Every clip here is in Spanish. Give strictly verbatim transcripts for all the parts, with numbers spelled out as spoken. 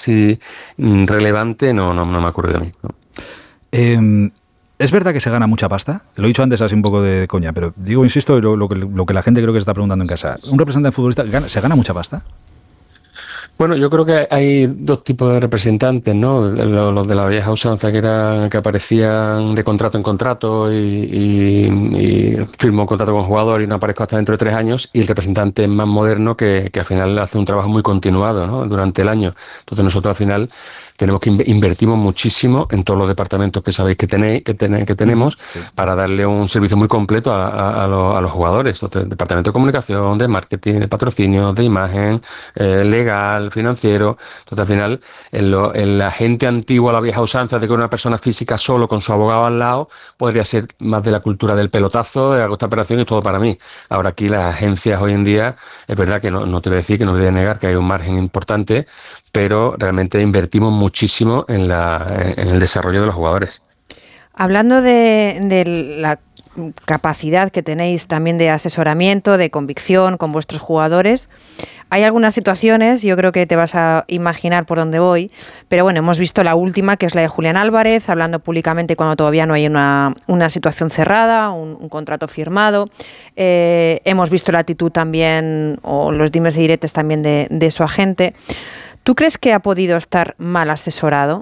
así relevante no, no, no me ha ocurrido a mí, ¿no? Eh, ¿Es verdad que se gana mucha pasta? Lo he dicho antes así un poco de coña, pero digo, insisto, lo, lo, que, lo que la gente creo que se está preguntando en casa. ¿Un representante futbolista gana, se gana mucha pasta? Bueno, yo creo que hay dos tipos de representantes, ¿no? Los de la vieja usanza, que eran que aparecían de contrato en contrato y, y, y firmó un contrato con un jugador y no aparezco hasta dentro de tres años, y el representante más moderno que, que al final hace un trabajo muy continuado, ¿no? Durante el año. Entonces nosotros al final tenemos que invertimos muchísimo en todos los departamentos que sabéis que tenéis, que, ten, que tenemos, sí, para darle un servicio muy completo a, a, a, los, a los jugadores. Entonces, departamento de comunicación, de marketing, de patrocinio, de imagen, eh, legal, financiero. Entonces, al final, en, lo, en la gente antigua, la vieja usanza de que una persona física solo con su abogado al lado, podría ser más de la cultura del pelotazo, de la costa operación y todo para mí. Ahora aquí las agencias hoy en día, es verdad que no, no te voy a decir, que no te voy a negar que hay un margen importante, pero realmente invertimos muchísimo en, la, en el desarrollo de los jugadores. Hablando de, de la capacidad que tenéis también de asesoramiento, de convicción con vuestros jugadores, hay algunas situaciones, yo creo que te vas a imaginar por dónde voy, pero bueno, hemos visto la última, que es la de Julián Álvarez, hablando públicamente cuando todavía no hay una, una situación cerrada, un, un contrato firmado. Eh, hemos visto la actitud también, o los dimes y diretes también de, de su agente. ¿Tú crees que ha podido estar mal asesorado?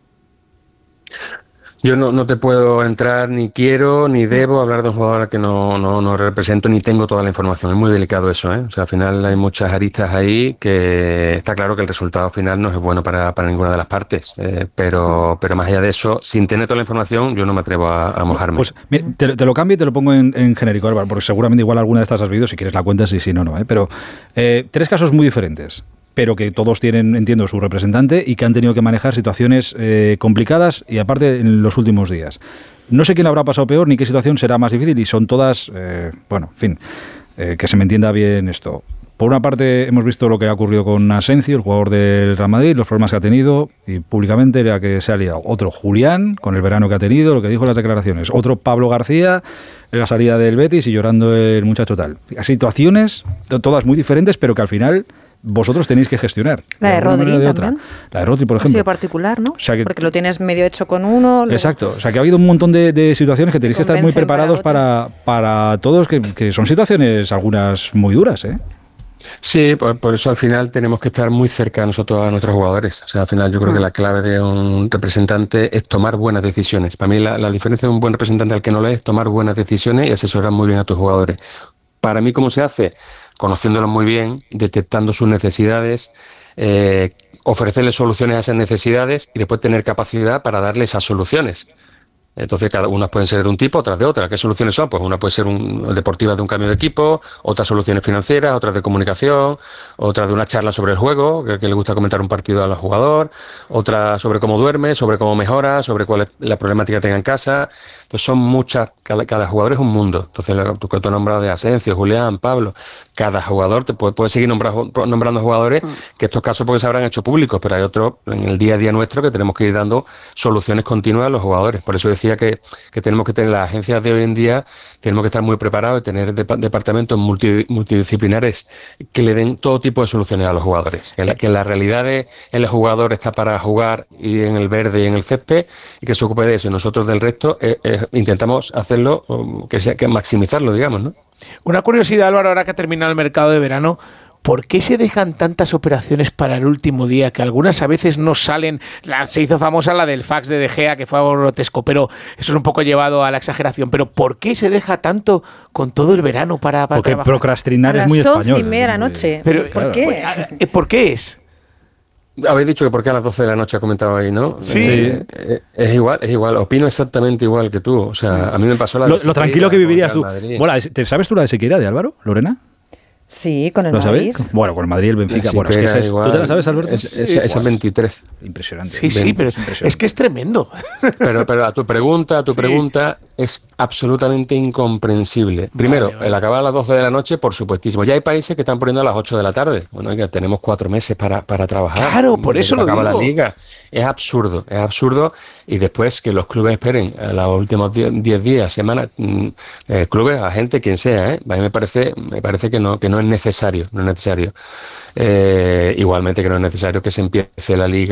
Yo no, no te puedo entrar, ni quiero, ni debo hablar de un jugador al que no, no, no represento, ni tengo toda la información. Es muy delicado eso, ¿eh? O sea, al final hay muchas aristas ahí que está claro que el resultado final no es bueno para, para ninguna de las partes. Eh, pero, pero más allá de eso, sin tener toda la información, yo no me atrevo a, a mojarme. Pues mira, te, te lo cambio y te lo pongo en, en genérico, Álvaro, porque seguramente igual alguna de estas has visto, si quieres la cuentas y si no, no. ¿eh? Pero eh, tres casos muy diferentes, pero que todos tienen, entiendo, su representante y que han tenido que manejar situaciones eh, complicadas y aparte en los últimos días. No sé quién habrá pasado peor ni qué situación será más difícil y son todas, eh, bueno, en fin, eh, que se me entienda bien esto. Por una parte hemos visto lo que ha ocurrido con Asensio, el jugador del Real Madrid, los problemas que ha tenido y públicamente era que se ha liado. Otro Julián, con el verano que ha tenido, lo que dijo en las declaraciones. Otro Pablo García, en la salida del Betis y llorando el muchacho tal. Situaciones todas muy diferentes, pero que al final vosotros tenéis que gestionar. La de, de Rodri de otra. La de Rodri, por ejemplo. Ha sido particular, ¿no? O sea que, porque lo tienes medio hecho con uno. Luego... Exacto. O sea que ha habido un montón de, de situaciones que tenéis que estar muy preparados para, para, para todos, que, que son situaciones algunas muy duras, ¿eh? Sí, por, por eso al final tenemos que estar muy cerca nosotros a nuestros jugadores. O sea, al final yo creo mm. que la clave de un representante es tomar buenas decisiones. Para mí la, la diferencia de un buen representante al que no lo es es tomar buenas decisiones y asesorar muy bien a tus jugadores. Para mí, ¿cómo se hace? Conociéndolos muy bien, detectando sus necesidades, eh, ofrecerles soluciones a esas necesidades y después tener capacidad para darles esas soluciones. Entonces, cada unas pueden ser de un tipo, otras de otra. ¿Qué soluciones son? Pues una puede ser un, deportiva de un cambio de equipo, otras soluciones financieras, otras de comunicación, otras de una charla sobre el juego, que, que le gusta comentar un partido al jugador, otra sobre cómo duerme, sobre cómo mejora, sobre cuál es la problemática que tenga en casa. Entonces, son muchas, cada, cada jugador es un mundo. Entonces, tú que tú has nombrado de Asensio, Julián, Pablo, cada jugador te puede, puede seguir nombrando, nombrando jugadores, que estos casos porque se habrán hecho públicos, pero hay otros en el día a día nuestro que tenemos que ir dando soluciones continuas a los jugadores. Por eso decía que, que tenemos que tener las agencias de hoy en día, tenemos que estar muy preparados y tener de, departamentos multi, multidisciplinares que le den todo tipo de soluciones a los jugadores. Que, la, que la realidad de el jugador está para jugar y en el verde y en el césped y que se ocupe de eso y nosotros del resto eh, eh, intentamos hacerlo, que sea que maximizarlo, digamos, ¿no? Una curiosidad, Álvaro, ahora que ha terminado el mercado de verano, ¿por qué se dejan tantas operaciones para el último día? Que algunas a veces no salen. La, se hizo famosa la del fax de De Gea, que fue grotesco, pero eso es un poco llevado a la exageración. Pero ¿por qué se deja tanto con todo el verano para, para Porque trabajar? procrastinar es muy español. A las once y media de la noche. Pero, ¿por claro, qué? ¿Por qué es? Habéis dicho que por qué a las doce de la noche ha comentado ahí, ¿no? Sí. Eh, eh, es igual, es igual. Opino exactamente igual que tú. O sea, a mí me pasó la... Lo, lo tranquilo que vivirías tú. Bueno, ¿sabes tú la de Sequeira de Álvaro, Lorena? Sí, con el ¿Lo Madrid. sabéis? Bueno, con el Madrid y el Benfica. Sí, bueno, es que esa es, igual, ¿tú te la sabes, Alberto? Es, es, es, es veintitrés. Impresionante. Sí, sí, pero es, es que es tremendo. Pero, pero a tu pregunta, a tu sí. pregunta es absolutamente incomprensible. Primero, vale, vale. el acabar a las doce de la noche, por supuestísimo. Ya hay países que están poniendo a las ocho de la tarde. Bueno, oiga, tenemos cuatro meses para, para trabajar. Claro, por eso lo acaba digo. la liga. Es absurdo, es absurdo. Y después que los clubes esperen a los últimos diez días, semanas, eh, clubes, a gente, quien sea, ¿eh? A mí me parece, me parece que no, que no es necesario, no es necesario. Eh, igualmente que no es necesario que se empiece la liga